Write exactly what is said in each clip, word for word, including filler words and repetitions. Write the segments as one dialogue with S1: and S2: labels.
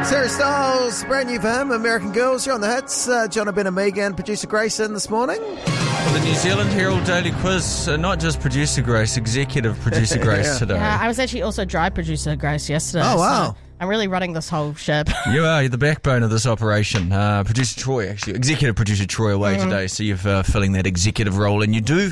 S1: Harry Styles, brand new for him, American Girls. You're on the hits. Uh, John Ben and Megan, producer Grace in this morning.
S2: Well, the New Zealand Herald Daily Quiz, uh, not just producer Grace, executive producer Grace
S1: Yeah.
S2: today.
S3: Yeah, I was actually also dry producer Grace yesterday.
S1: Oh, wow.
S3: So I'm really running this whole ship.
S2: You are, you're the backbone of this operation. Uh, producer Troy, actually, executive producer Troy away
S3: Mm-hmm.
S2: today, so you're uh, filling that executive role, and you do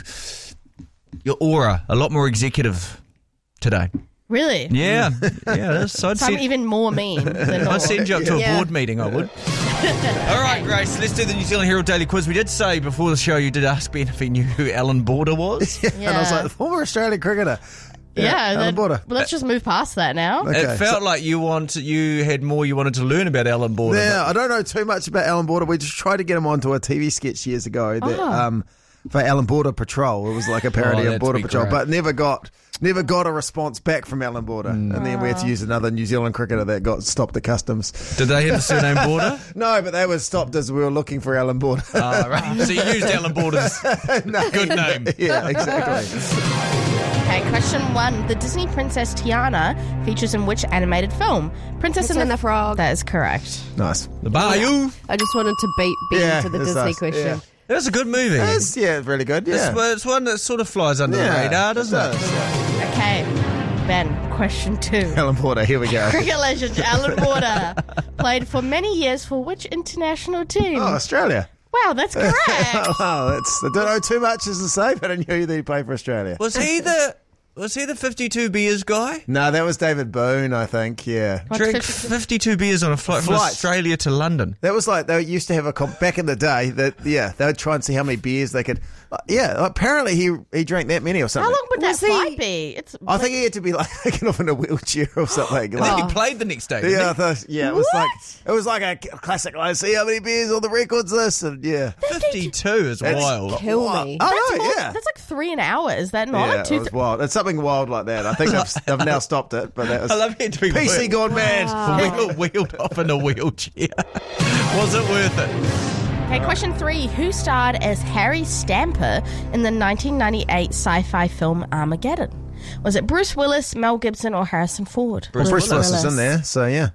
S2: your aura a lot more executive today.
S3: Really?
S2: Yeah, yeah. That's, I'd,
S3: So I'm
S2: send,
S3: even more mean than normal.
S2: I'd send you up to a
S4: Yeah.
S2: board meeting, I would. All right, Grace, let's do the New Zealand Herald Daily Quiz. We did say before the show you did ask Ben if he knew who Alan Border was.
S1: And I was like, the former Australian cricketer.
S3: Yeah,
S1: Alan
S3: then-
S1: Border.
S3: but let's just move past that now.
S1: Okay,
S2: It felt like you want you had more you wanted to learn about Alan Border.
S1: Yeah, I don't know too much about Alan Border. We just tried to get him onto a T V sketch years ago that,
S3: Oh.
S1: um, for Alan Border Patrol. It was like a parody
S2: Oh,
S1: of
S2: that'd
S1: Border
S2: be
S1: Patrol,
S2: great.
S1: but never got never got a response back from Alan Border.
S2: Mm.
S1: And then we had to use another New Zealand cricketer that got stopped at customs.
S2: Did they have the surname Border?
S1: No, but they were stopped as we were looking for Alan Border.
S2: Ah, right. So you used Alan Border's good name.
S1: Yeah, exactly.
S3: Okay, question one. The Disney princess Tiana features in which animated film? Princess
S4: Princess and the Frog.
S3: That is correct.
S1: Nice.
S2: The Bayou.
S4: I just wanted to beat Ben
S1: Yeah,
S4: to the
S1: that's
S4: Disney
S1: nice.
S4: question.
S1: Yeah.
S2: That was a good movie.
S1: It's, yeah, really good.
S2: It's,
S1: Yeah.
S2: it's one that sort of flies under
S1: Yeah,
S2: the radar,
S1: it
S2: doesn't it?
S1: does, yeah.
S3: Okay, Ben, question two.
S1: Alan Border, here we go.
S3: Cricket legend Alan Border played for many years for which international team?
S1: Oh, Australia.
S3: Wow, that's correct.
S1: Oh, that's, I don't know too much as to say, but I knew that he played for Australia.
S2: Was he the was he the fifty-two beers guy?
S1: No, that was David Boone, I think, yeah.
S3: What's
S2: Drank
S3: fifty-two?
S2: fifty-two beers on a flight from
S1: Flight.
S2: Australia to London.
S1: That was like, they used to have a, comp- back in the day, that, yeah, they would try and see how many beers they could, uh, yeah, apparently he he drank that many or something.
S3: How long would that
S4: Was he-
S3: flight be? It's
S1: I think he had to be like taken off in a wheelchair or something.
S2: And then
S1: Like,
S2: he played the next day. didn't
S1: yeah, I
S2: he?
S1: thought, yeah, it was
S3: What?
S1: like it was like a classic. Like, see how many beers on the records this, and yeah,
S2: fifty-two is
S1: That's-
S2: wild.
S4: Kill
S1: Wow.
S4: me.
S1: Oh
S3: that's,
S1: no,
S3: more-
S1: yeah,
S3: that's like three an hour. Is that not?
S1: yeah,
S3: like two,
S1: it was wild. It's something wild like that. I think they've, they've now stopped it, but that was
S2: I love it to be
S1: P C
S2: wheeled,
S1: gone mad.
S2: wheeled, wheeled off in a wheelchair. Was it worth it?
S3: Okay, question three. Who starred as Harry Stamper in the nineteen ninety-eight sci-fi film Armageddon? Was it Bruce Willis, Mel Gibson, or Harrison Ford?
S1: Bruce Willis is in there, so yeah,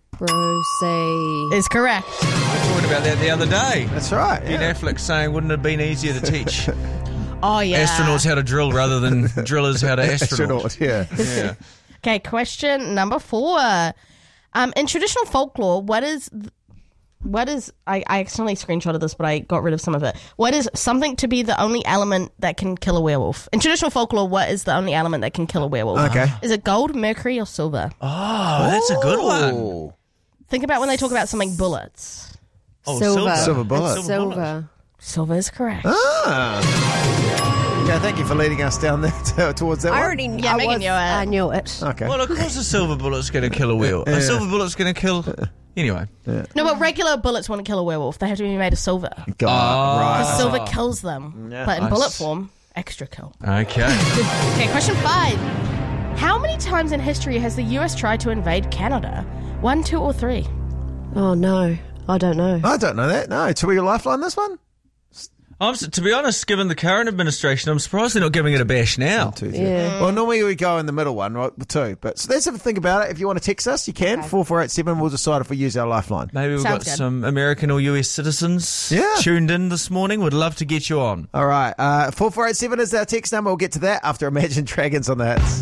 S4: Brucey.
S3: Is correct.
S2: We were talking about that the other day.
S1: that's right.
S2: Ben
S1: Yeah.
S2: Affleck saying, wouldn't it have been easier to teach
S3: Oh, yeah.
S2: astronauts how to drill rather than drillers how to astronaut?
S1: Astronaut, yeah.
S2: Yeah.
S3: Okay, question number four. Um, in traditional folklore, what is... th- What is... I, I accidentally screenshotted this, but I got rid of some of it. What is something to be the only element that can kill a werewolf? In traditional folklore, what is the only element that can kill a werewolf?
S1: Okay.
S3: Is it gold, mercury, or silver?
S2: Oh, that's a good one.
S1: Oh.
S3: Think about when they talk about something bullets.
S2: Oh,
S4: Silver.
S1: Silver bullet.
S4: It's silver.
S3: Silver is correct.
S1: Ah. Okay, thank you for leading us down there to, towards that
S4: I
S1: one.
S4: already
S3: Yeah,
S4: I
S3: Megan
S4: was,
S3: knew it.
S4: I knew it.
S1: Okay.
S2: Well, of course a silver bullet's going to kill a wheel.
S1: Yeah.
S2: A silver bullet's going to kill... Anyway.
S3: No, but regular bullets won't kill a werewolf. They have to be made of silver.
S1: God,
S2: Oh.
S1: right.
S3: Silver kills them.
S1: Yeah.
S3: But in
S2: I
S3: bullet
S2: s-
S3: form, extra kill.
S2: Okay.
S3: Okay, question five. How many times in history has the U S tried to invade Canada? One, two, or three?
S4: Oh no, I don't know.
S1: I don't know that. No, should we lifeline this one?
S2: I'm, s- to be honest, given the current administration, I'm surprised they're not giving it a bash now.
S1: Two, three.
S4: Yeah.
S1: Well, normally we go in the middle one, right? The two. But so let's have a think about it. If you want to text us, you can. four four eight seven. We'll decide if we use our lifeline.
S2: Maybe we've
S3: Sounds
S2: got
S3: good.
S2: some American or U S citizens
S1: Yeah.
S2: tuned in this morning. Would love to get you on.
S1: All right. Uh, four four eight seven is our text number. We'll get to that after Imagine Dragons on the hits.